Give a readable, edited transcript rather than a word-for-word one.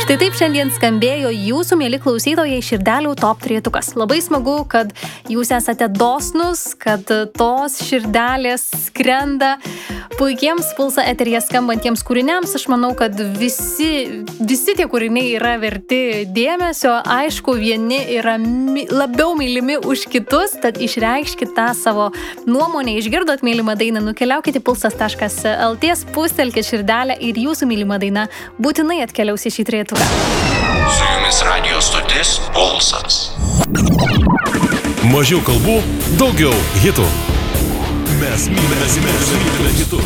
Štai taip šiandien skambėjo jūsų, mėly klausytojai, širdelių top 3. Labai smagu, kad jūs esate dosnus, kad tos širdelės skrenda puikiems Pulsą eteryje skambantiems kūriniams. Aš manau, kad visi tie kūriniai yra verti dėmesio. Aišku, vieni yra labiau mylimi už kitus, tad išreikškite tą savo nuomonę. Išgirdot mylimą dainą, nukeliaukite į pulsas.lt, spustelkite širdelę ir jūsų mylima daina būtinai atkeliaus į šį 3. Su jumis radio stotis Pulsas. Mažiau kalbų, daugiau hitų. Mes mylime hitų.